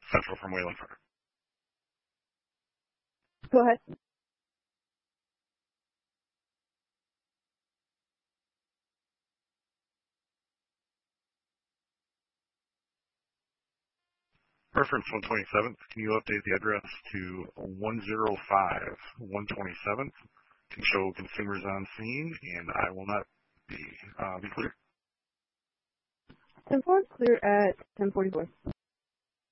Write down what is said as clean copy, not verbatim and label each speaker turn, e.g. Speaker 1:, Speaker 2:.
Speaker 1: Central from Wayland Farm.
Speaker 2: Go ahead.
Speaker 1: Reference 127th, can you update the address to 105 127th? Can show consumers on scene, and I will not be clear.
Speaker 2: 10-4, clear at 10:44.